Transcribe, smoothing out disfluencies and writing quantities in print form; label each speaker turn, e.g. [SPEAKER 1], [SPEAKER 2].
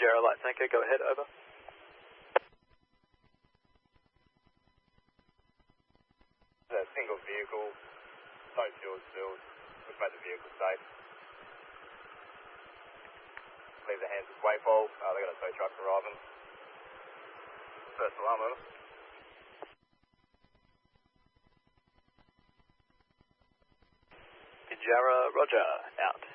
[SPEAKER 1] Sierra Light Tanker, go ahead, over.
[SPEAKER 2] A single vehicle, no fuel spills, we've made the vehicle safe. Leave the hands of Waypole, they got a tow truck arriving. First alarm, over.
[SPEAKER 1] Jarrah, roger, out.